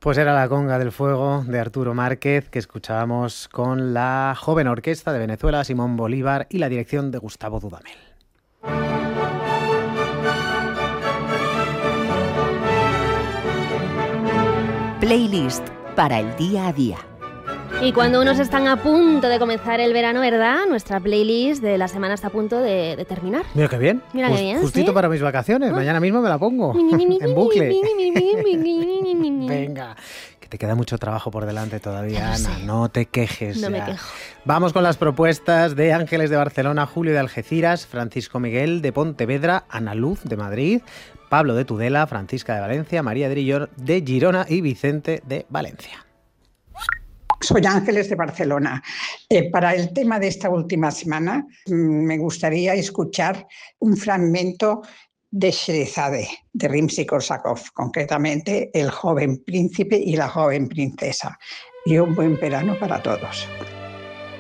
Pues era la Conga del Fuego de Arturo Márquez, que escuchábamos con la joven orquesta de Venezuela, Simón Bolívar, y la dirección de Gustavo Dudamel. Playlist para el día a día. Y cuando unos están a punto de comenzar el verano, ¿verdad? Nuestra playlist de la semana está a punto de terminar. Mira qué bien. Mira qué bien, justito ¿sí? para mis vacaciones. Mañana mismo me la pongo. En bucle. Venga, que te queda mucho trabajo por delante todavía, Ana. No te quejes. No ya. me quejo. Vamos con las propuestas de Ángeles de Barcelona, Julio de Algeciras, Francisco Miguel de Pontevedra, Ana Luz de Madrid, Pablo de Tudela, Francisca de Valencia, María de Girona y Vicente de Valencia. Soy Ángeles de Barcelona. Para el tema de esta última semana me gustaría escuchar un fragmento de Scheherazade, de Rimsky-Korsakov, concretamente El joven príncipe y la joven princesa. Y un buen verano para todos.